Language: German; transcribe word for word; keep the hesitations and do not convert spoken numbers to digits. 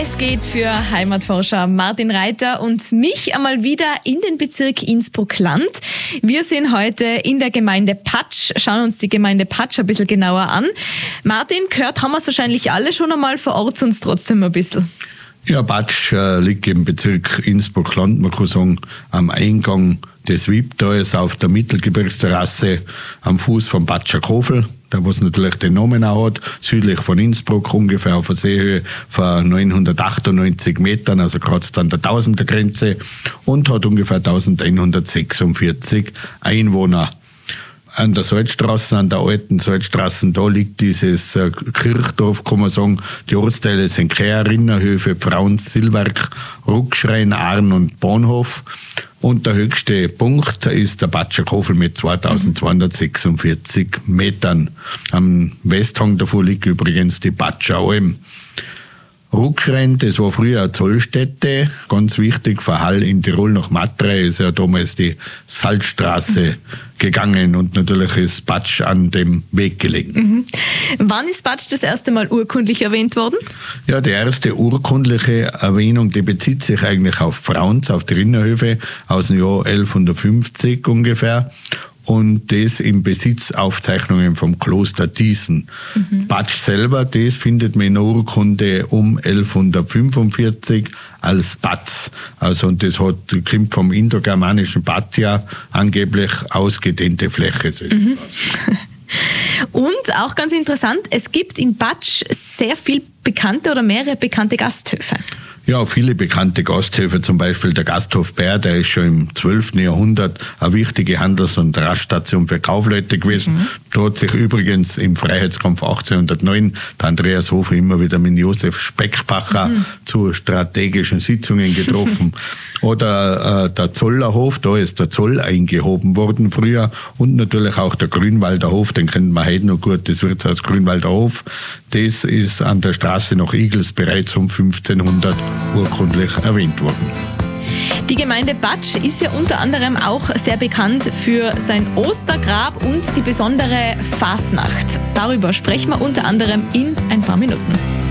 Es geht für Heimatforscher Martin Reiter und mich einmal wieder in den Bezirk Innsbruck-Land. Wir sind heute in der Gemeinde Patsch, schauen uns die Gemeinde Patsch ein bisschen genauer an. Martin, gehört haben wir es wahrscheinlich alle schon einmal, verortet uns trotzdem ein bisschen. Ja, Patsch äh, liegt im Bezirk Innsbruck-Land, man kann sagen, am Eingang des Wiebtals auf der Mittelgebirgsterrasse am Fuß vom Patscher Kofel, da was natürlich den Namen auch hat, südlich von Innsbruck, ungefähr auf einer Seehöhe von neunhundertachtundneunzig Metern, also gerade an der Tausendergrenze, und hat ungefähr eintausendeinhundertsechsundvierzig Einwohner. An der Salzstraße, an der alten Salzstraße, da liegt dieses äh, Kirchdorf, kann man sagen. Die Ortsteile sind Kräher, Rinnerhöfe, Pfrauns, Silwerk, Ruckschrein, Arn und Bahnhof. Und der höchste Punkt ist der Patscher Kofel mit zweitausendzweihundertsechsundvierzig Metern. Am Westhang davor liegt übrigens die Patscher Alm. Ruckschrein, das war früher eine Zollstätte, ganz wichtig, von Hall in Tirol nach Matrei ist ja damals die Salzstraße gegangen und natürlich ist Patsch an dem Weg gelegen. Mhm. Wann ist Patsch das erste Mal urkundlich erwähnt worden? Ja, die erste urkundliche Erwähnung, die bezieht sich eigentlich auf Pfrauns, auf die Rinnerhöfe aus dem Jahr elfhundertfünfzig ungefähr. Und das im Besitzaufzeichnungen vom Kloster Diesen. Mhm. Patsch selber, das findet man in der Urkunde um elfhundertfünfundvierzig als Patz. Also, und das hat, kommt vom indogermanischen Patia, angeblich ausgedehnte Fläche. Mhm. Und auch ganz interessant, es gibt in Patsch sehr viel bekannte oder mehrere bekannte Gasthöfe. Ja, viele bekannte Gasthöfe, zum Beispiel der Gasthof Bär, der ist schon im zwölften Jahrhundert eine wichtige Handels- und Raststation für Kaufleute gewesen. Mhm. Da hat sich übrigens im Freiheitskampf achtzehnhundertneun der Andreas Hofer immer wieder mit Josef Speckbacher mhm. zu strategischen Sitzungen getroffen. Oder äh, der Zollerhof, da ist der Zoll eingehoben worden früher. Und natürlich auch der Grünwalder Hof, den kennt man heute noch gut, das Wirtshaus Grünwalder Hof. Das ist an der Straße nach Igels bereits um fünfzehnhundert urkundlich erwähnt worden. Die Gemeinde Patsch ist ja unter anderem auch sehr bekannt für sein Ostergrab und die besondere Fasnacht. Darüber sprechen wir unter anderem in ein paar Minuten.